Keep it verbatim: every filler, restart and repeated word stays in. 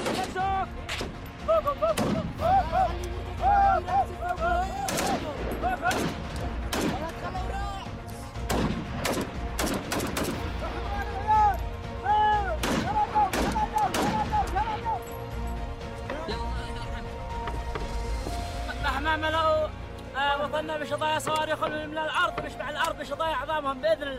مهما ملأوا وطننا بشظايا صواريخ من الارض نشبع الارض بشظايا عظامهم باذن الله.